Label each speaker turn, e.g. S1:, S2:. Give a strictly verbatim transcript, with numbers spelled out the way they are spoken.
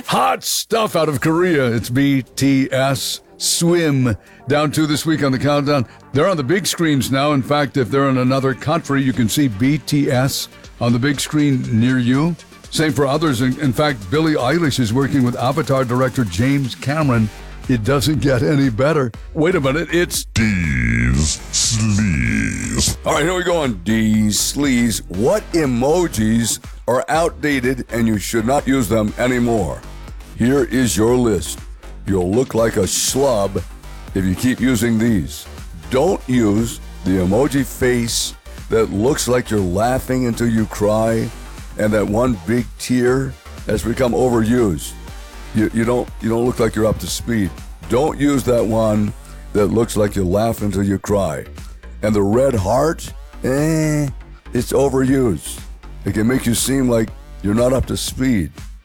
S1: hot stuff out of Korea. It's B T S Swim. Down to this week on the countdown. They're on the big screens now. In fact, if they're in another country, you can see B T S on the big screen near you. Same for others. In, in fact, Billie Eilish is working with Avatar director James Cameron. It doesn't get any better. Wait a minute, it's
S2: D's Sleaze.
S3: All right, here we go on D's Sleaze. What emojis are outdated and you should not use them anymore? Here is your list. You'll look like a schlub if you keep using these. Don't use the emoji face that looks like you're laughing until you cry, and that one big tear has become overused. You, you don't you don't look like you're up to speed. Don't use that one that looks like you laugh until you cry. And the red heart, eh, it's overused. It can make you seem like you're not up to speed.